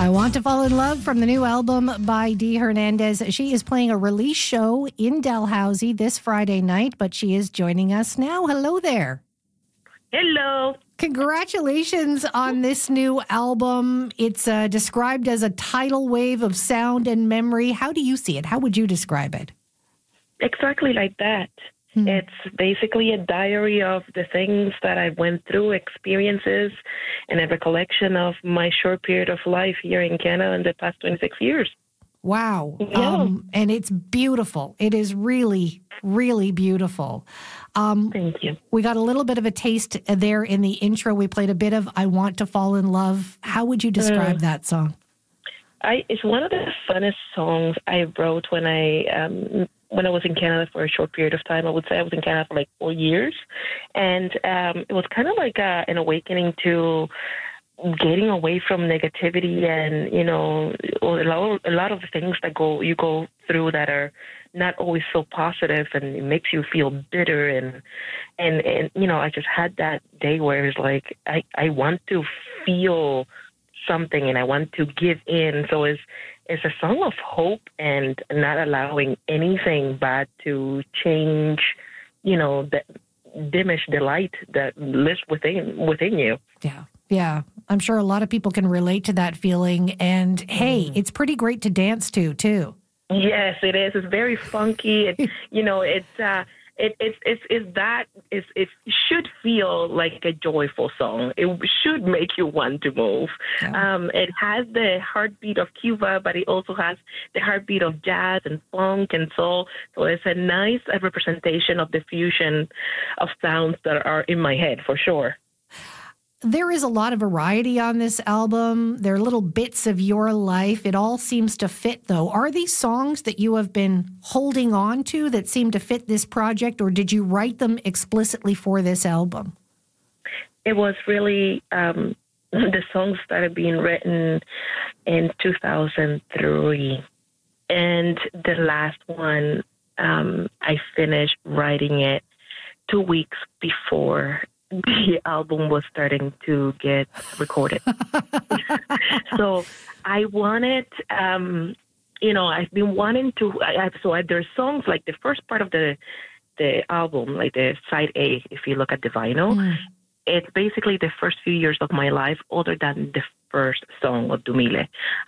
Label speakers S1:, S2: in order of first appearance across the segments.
S1: I Want to Fall in Love from the new album by Dee Hernandez. She is playing a release show in Dalhousie this Friday night, but she is joining us now. Hello there.
S2: Hello.
S1: Congratulations on this new album. It's described as a tidal wave of sound and memory. How do you see it? How would you describe it?
S2: Exactly like that. It's basically a diary of the things that I went through, experiences, and a recollection of my short period of life here in Canada in the past 26 years.
S1: Wow.
S2: Yeah.
S1: And it's beautiful. It is really, really beautiful.
S2: Thank you.
S1: We got a little bit of a taste there in the intro. We played a bit of I Want to Fall in Love. How would you describe that song?
S2: It's one of the funnest songs I wrote when I was in Canada for a short period of time. I would say I was in Canada for like 4 years. And it was kind of like an awakening to getting away from negativity and, you know, a lot of the things that you go through that are not always so positive, and it makes you feel bitter. And you know, I just had that day where it's like, I want to feel something and I want to give in. So it's a song of hope and not allowing anything bad to change, you know, diminish the light that lives within you.
S1: Yeah. I'm sure a lot of people can relate to that feeling. And hey, it's pretty great to dance to, too.
S2: Yes, it is. It's very funky. You know, it should feel like a joyful song. It should make you want to move. Yeah. It has the heartbeat of Cuba, but it also has the heartbeat of jazz and funk and soul. So it's a nice representation of the fusion of sounds that are in my head, for sure.
S1: There is a lot of variety on this album. There are little bits of your life. It all seems to fit, though. Are these songs that you have been holding on to that seem to fit this project, or did you write them explicitly for this album?
S2: It was really, the songs started being written in 2003. And the last one, I finished writing it 2 weeks before the album was starting to get recorded. So I wanted, you know, I've been wanting to, there's songs like the first part of the album, like the side A, if you look at the vinyl, it's basically the first few years of my life, other than the first song of Dumile.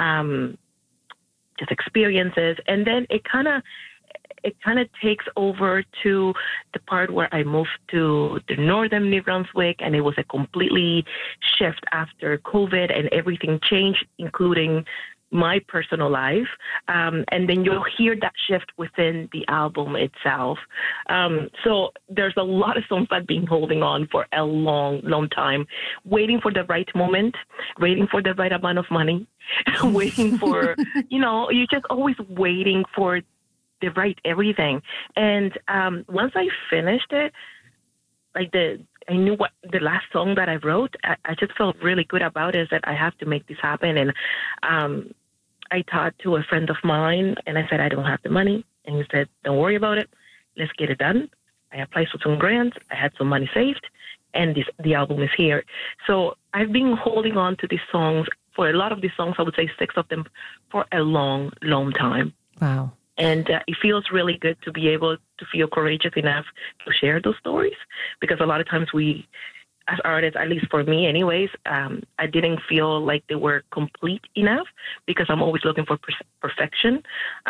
S2: Just experiences. And then it kind of takes over to the part where I moved to the northern New Brunswick, and it was a completely shift after COVID, and everything changed, including my personal life. And then you'll hear that shift within the album itself. So there's a lot of songs I've been holding on for a long, long time, waiting for the right moment, waiting for the right amount of money, waiting for, you know, you're just always waiting for the right everything. And once I finished it, like I knew what the last song that I wrote, I just felt really good about it, is that I have to make this happen. And I talked to a friend of mine, and I said, I don't have the money. And he said, don't worry about it. Let's get it done. I applied for some grants. I had some money saved, and the album is here. So I've been holding on to these songs, for a lot of these songs, I would say 6 of them, for a long, long time.
S1: Wow.
S2: And it feels really good to be able to feel courageous enough to share those stories, because a lot of times we, as artists, at least for me anyways, I didn't feel like they were complete enough, because I'm always looking for perfection.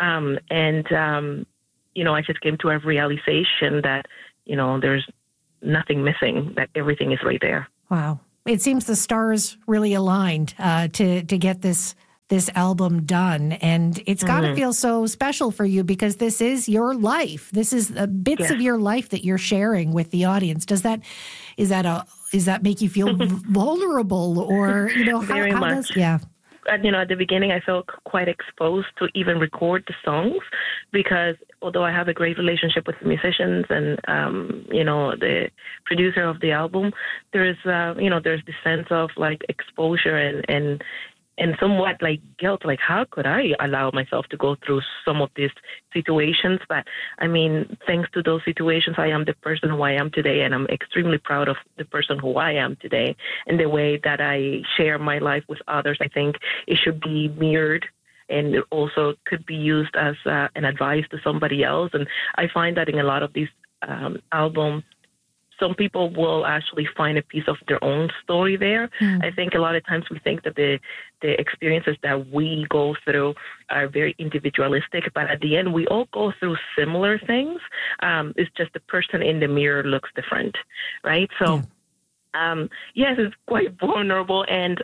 S2: You know, I just came to a realization that, you know, there's nothing missing, that everything is right there.
S1: Wow. It seems the stars really aligned to get this album done, and it's got to feel so special for you, because this is your life. This is bits of your life that you're sharing with the audience. Does that make you feel vulnerable, or, you know,
S2: Very much. You know, at the beginning, I felt quite exposed to even record the songs, because although I have a great relationship with the musicians and, you know, the producer of the album, there's this sense of like exposure and and somewhat like guilt, like how could I allow myself to go through some of these situations? But I mean, thanks to those situations, I am the person who I am today, and I'm extremely proud of the person who I am today. And the way that I share my life with others, I think it should be mirrored, and it also could be used as an advice to somebody else. And I find that in a lot of these albums, some people will actually find a piece of their own story there. I think a lot of times we think that the experiences that we go through are very individualistic, but at the end, we all go through similar things. It's just the person in the mirror looks different, right? So, yes, it's quite vulnerable, and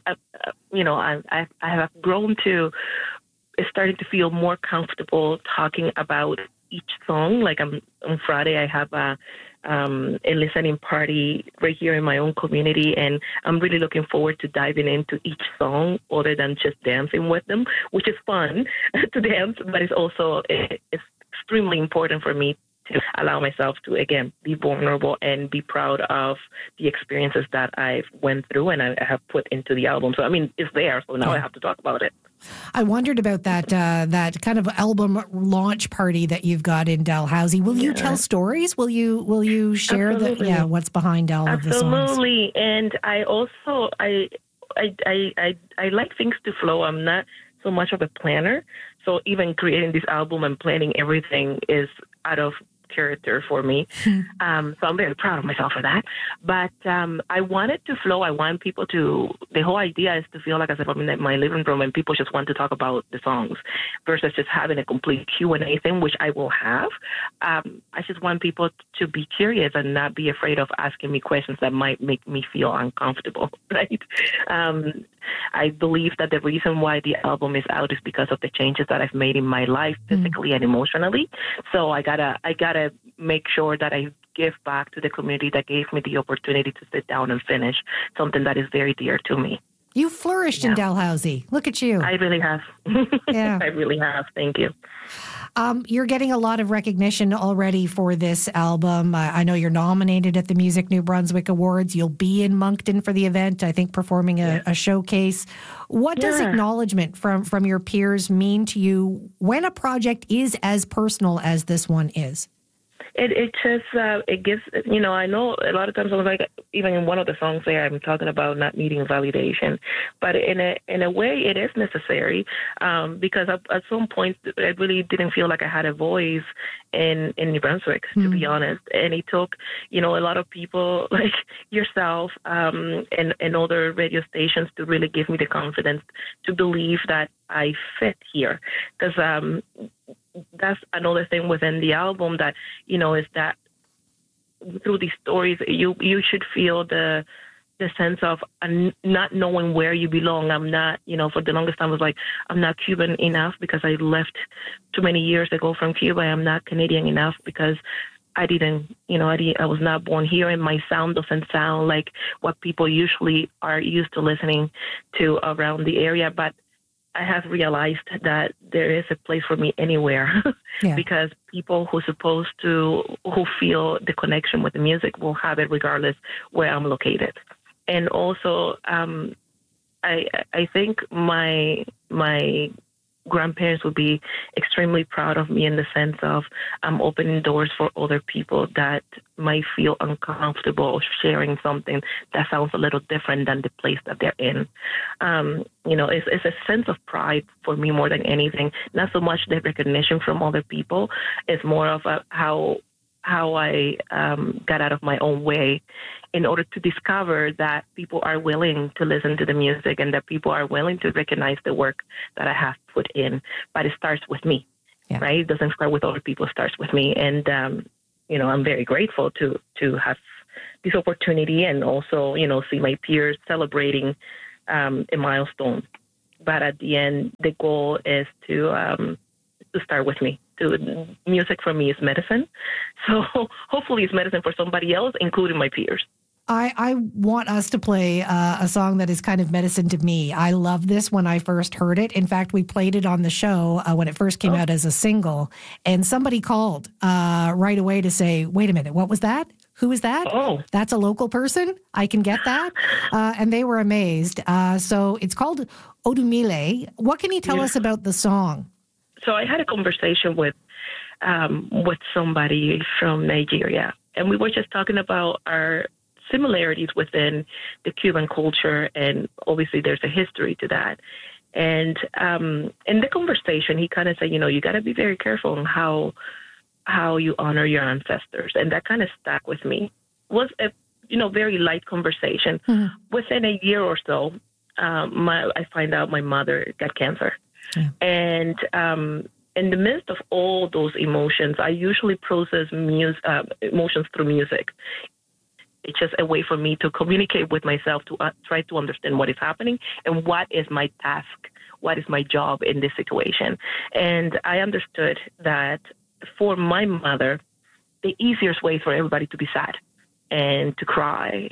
S2: I have grown to starting to feel more comfortable talking about each song. Like on Friday, I have a listening party right here in my own community, and I'm really looking forward to diving into each song other than just dancing with them, which is fun to dance, but it's also it's extremely important for me to allow myself to, again, be vulnerable and be proud of the experiences that I've went through and I have put into the album. So, I mean, it's there, so now I have to talk about it.
S1: I wondered about that kind of album launch party that you've got in Dalhousie. Will you tell stories? Will you share what's behind all of the songs?
S2: Absolutely. And I also I like things to flow. I'm not so much of a planner, so even creating this album and planning everything is out of character for me. So I'm very proud of myself for that. But I want it to flow. I want people to, the whole idea is to feel like I'm in my living room and people just want to talk about the songs versus just having a complete Q&A thing, which I will have. I just want people to be curious and not be afraid of asking me questions that might make me feel uncomfortable, right? I believe that the reason why the album is out is because of the changes that I've made in my life, physically and emotionally. So I gotta make sure that I give back to the community that gave me the opportunity to sit down and finish something that is very dear to me.
S1: You flourished in Dalhousie. Look at you.
S2: I really have.
S1: Yeah.
S2: I really have. Thank you.
S1: You're getting a lot of recognition already for this album. I know you're nominated at the Music New Brunswick Awards. You'll be in Moncton for the event, I think, performing a showcase. What does acknowledgement from your peers mean to you when a project is as personal as this one is?
S2: It just, it gives, I know a lot of times I was like, even in one of the songs there, I'm talking about not needing validation, but in a way it is necessary, because at some point I really didn't feel like I had a voice in New Brunswick, to be honest. And it took, a lot of people like yourself, and other radio stations to really give me the confidence to believe that I fit here. Because, that's another thing within the album that, is that through these stories, you should feel the sense of not knowing where you belong. I'm not, for the longest time I was like, I'm not Cuban enough because I left too many years ago from Cuba. I'm not Canadian enough because I didn't, I was not born here, and my sound doesn't sound like what people usually are used to listening to around the area. But I have realized that there is a place for me anywhere because people who feel the connection with the music will have it regardless where I'm located. And also, I think my grandparents would be extremely proud of me in the sense of I'm opening doors for other people that might feel uncomfortable sharing something that sounds a little different than the place that they're in. It's a sense of pride for me more than anything. Not so much the recognition from other people. It's more of how I got out of my own way in order to discover that people are willing to listen to the music and that people are willing to recognize the work that I have put in. But it starts with me, right? It doesn't start with other people. It starts with me. And, I'm very grateful to have this opportunity and also, see my peers celebrating a milestone. But at the end, the goal is to start with me. Music for me is medicine. So hopefully it's medicine for somebody else, including my peers.
S1: I want us to play a song that is kind of medicine to me. I love this when I first heard it. In fact, we played it on the show when it first came out as a single, and somebody called right away to say, wait a minute, what was that? Who is that?
S2: Oh.
S1: That's a local person. I can get that. And they were amazed. So it's called Odumile. What can you tell us about the song?
S2: So I had a conversation with somebody from Nigeria, and we were just talking about our similarities within the Cuban culture, and obviously there's a history to that. And in the conversation, he kind of said, you got to be very careful on how you honor your ancestors, and that kind of stuck with me. It was a very light conversation. Mm-hmm. Within a year or so, I find out my mother got cancer, and in the midst of all those emotions, I usually process emotions through music. It's just a way for me to communicate with myself, to try to understand what is happening and what is my task, what is my job in this situation. And I understood that for my mother, the easiest way for everybody to be sad and to cry.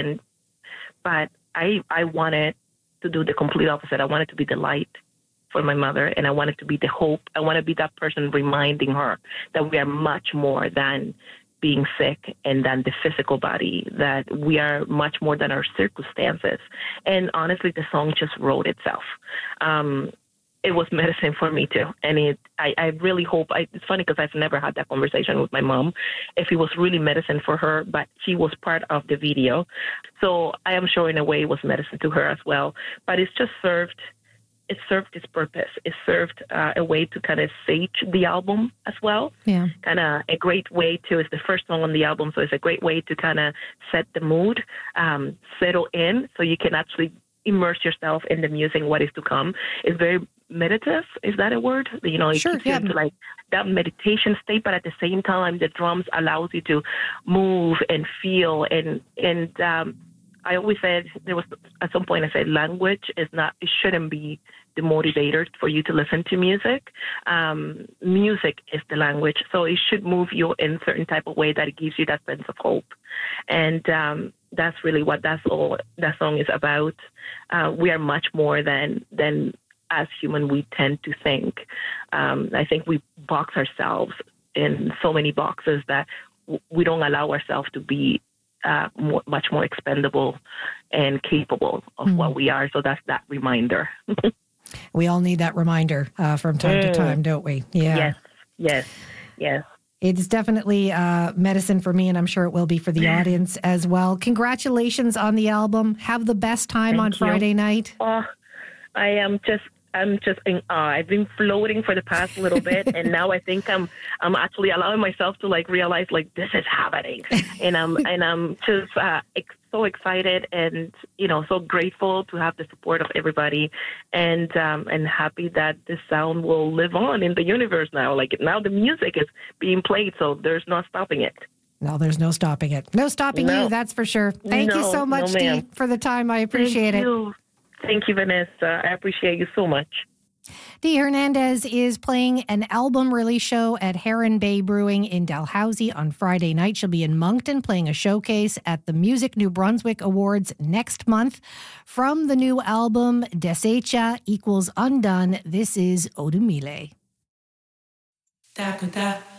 S2: But I wanted to do the complete opposite. I wanted to be the light for my mother, and I wanted to be the hope. I want to be that person reminding her that we are much more than being sick and than the physical body, that we are much more than our circumstances. And honestly, the song just wrote itself. It was medicine for me too. And I really hope, it's funny because I've never had that conversation with my mom, if it was really medicine for her, but she was part of the video. So I am sure in a way it was medicine to her as well. But it served its purpose. It served a way to kind of sage the album as well. Yeah. Kind of a great way to, it's the first song on the album, so it's a great way to kind of set the mood, settle in, so you can actually immerse yourself in the music, what is to come. It's very meditative. Is that a word?
S1: Sure,
S2: it into like that meditation state, but at the same time, the drums allows you to move and feel. And I always said, at some point I said, language it shouldn't be the motivator for you to listen to music. Music is the language, so it should move you in a certain type of way that it gives you that sense of hope. And that's really what that song is about. We are much more than as human we tend to think. I think we box ourselves in so many boxes that we don't allow ourselves to be much more expendable and capable of what we are. So that's that reminder.
S1: We all need that reminder from time to time, don't we?
S2: Yeah. Yes.
S1: It's definitely medicine for me, and I'm sure it will be for the audience as well. Congratulations on the album. Have the best time on Friday night.
S2: I'm just in awe. I've been floating for the past little bit, and now I think I'm actually allowing myself to realize this is happening, and I'm just so excited and so grateful to have the support of everybody, and happy that this sound will live on in the universe now. Now the music is being played, so there's no stopping it.
S1: No, there's no stopping it. No stopping you, that's for sure. Thank you so much, Dee, for the time. I appreciate it.
S2: Thank you, Vanessa. I appreciate you so much.
S1: Dee Hernandez is playing an album release show at Heron Bay Brewing in Dalhousie on Friday night. She'll be in Moncton playing a showcase at the Music New Brunswick Awards next month. From the new album, Deshecha = Undone, this is Odumile.
S3: Da, da, da.